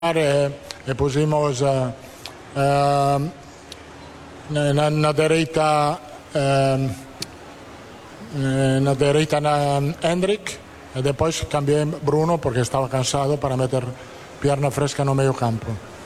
e pusimos na direita Hendrick e depois cambiei Bruno porque estava cansado para meter perna fresca no meio campo.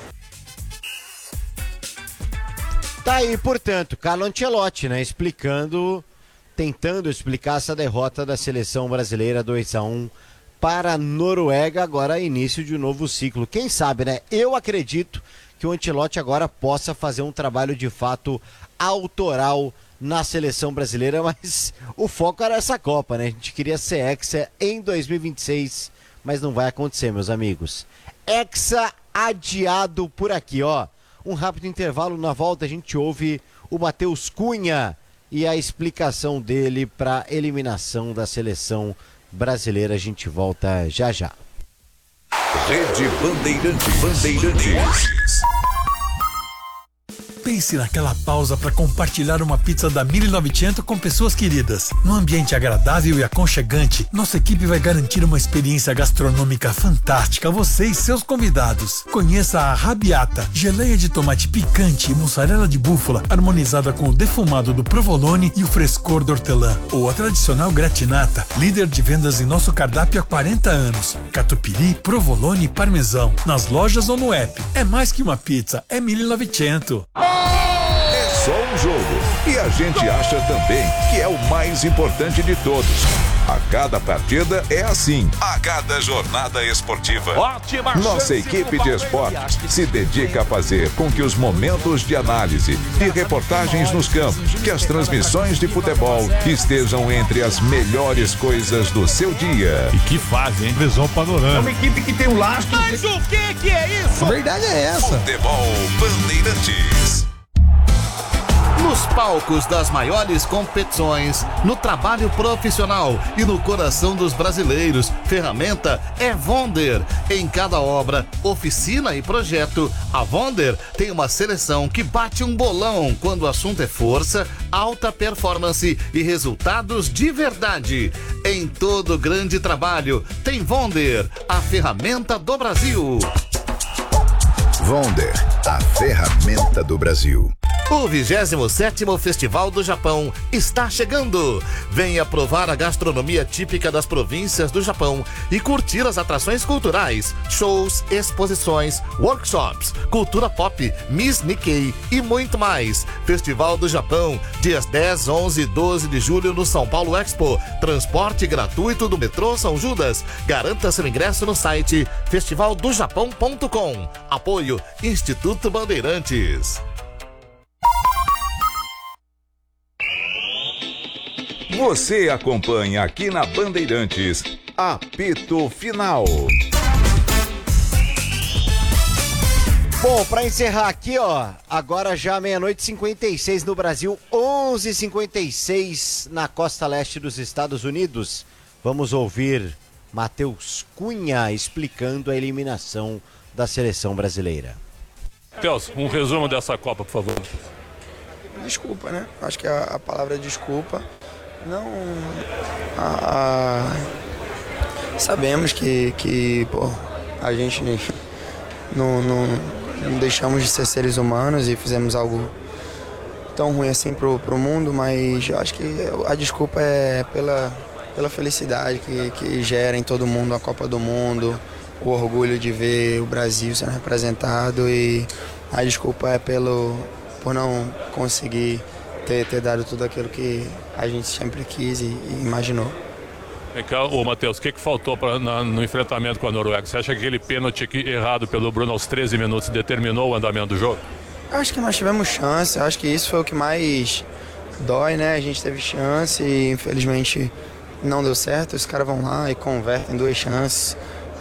Tá aí, portanto, Carlo Ancelotti, né, tentando explicar essa derrota da seleção brasileira 2-1 para a Noruega, agora início de um novo ciclo. Quem sabe, né? Eu acredito que o Ancelotti agora possa fazer um trabalho de fato autoral na seleção brasileira, mas o foco era essa Copa, né? A gente queria ser hexa em 2026, mas não vai acontecer, meus amigos. Hexa adiado por aqui, ó. Um rápido intervalo, na volta a gente ouve o Matheus Cunha e a explicação dele para a eliminação da seleção brasileira. A gente volta já já. Rede Bandeirantes. Pense naquela pausa para compartilhar uma pizza da 1900 com pessoas queridas. Num ambiente agradável e aconchegante, nossa equipe vai garantir uma experiência gastronômica fantástica a você e seus convidados. Conheça a Rabiata, geleia de tomate picante e mussarela de búfala, harmonizada com o defumado do provolone e o frescor do hortelã. Ou a tradicional gratinata, líder de vendas em nosso cardápio há 40 anos. Catupiry, provolone e parmesão. Nas lojas ou no app. É mais que uma pizza, é 1900. É só um jogo e a gente acha também que é o mais importante de todos. A cada partida é assim, a cada jornada esportiva. Nossa equipe de esportes se dedica a fazer com que os momentos de análise, de reportagens nos campos, que as transmissões de futebol estejam entre as melhores coisas do seu dia. E que fazem, hein? Visão panorâmica. É uma equipe que tem um lastro. Mas o que é isso? A verdade é essa. Futebol Bandeirantes. Nos palcos das maiores competições, no trabalho profissional e no coração dos brasileiros, ferramenta é Vonder. Em cada obra, oficina e projeto, a Vonder tem uma seleção que bate um bolão quando o assunto é força, alta performance e resultados de verdade. Em todo grande trabalho, tem Vonder, a ferramenta do Brasil. Vonder, a ferramenta do Brasil. O 27º Festival do Japão está chegando. Venha provar a gastronomia típica das províncias do Japão e curtir as atrações culturais, shows, exposições, workshops, cultura pop, Miss Nikkei e muito mais. Festival do Japão, dias 10, 11 e 12 de julho no São Paulo Expo. Transporte gratuito do metrô São Judas. Garanta seu ingresso no site festivaldojapão.com. Apoio Instituto Bandeirantes. Você acompanha aqui na Bandeirantes, apito final. Bom, para encerrar aqui, ó, agora já 00:56 no Brasil, 11:56 na costa leste dos Estados Unidos. Vamos ouvir Matheus Cunha explicando a eliminação da seleção brasileira. Matheus, um resumo dessa Copa, por favor. Desculpa, né? Acho que a palavra é desculpa. Não, sabemos que pô, a gente não deixamos de ser seres humanos e fizemos algo tão ruim assim pro mundo, mas eu acho que a desculpa é pela felicidade que gera em todo mundo a Copa do Mundo, o orgulho de ver o Brasil sendo representado, e a desculpa é por não conseguir ter dado tudo aquilo que a gente sempre quis e imaginou. Ô Matheus, o que faltou no enfrentamento com a Noruega? Você acha que aquele pênalti errado pelo Bruno aos 13 minutos determinou o andamento do jogo? Acho que nós tivemos chance, acho que isso foi o que mais dói, né? A gente teve chance e infelizmente não deu certo. Os caras vão lá e convertem 2 chances.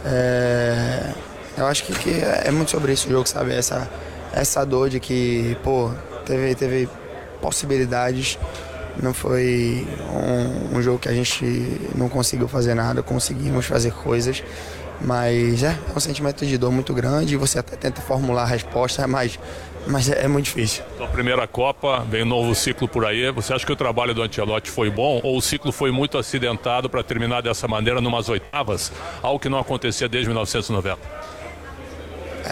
Eu acho que é muito sobre isso o jogo, sabe? Essa dor de que, pô, teve possibilidades. Não foi um jogo que a gente não conseguiu fazer nada, conseguimos fazer coisas, mas é um sentimento de dor muito grande e você até tenta formular a resposta, mas é muito difícil. Sua primeira Copa, vem um novo ciclo por aí. Você acha que o trabalho do Ancelotti foi bom ou o ciclo foi muito acidentado para terminar dessa maneira numas oitavas, algo que não acontecia desde 1990?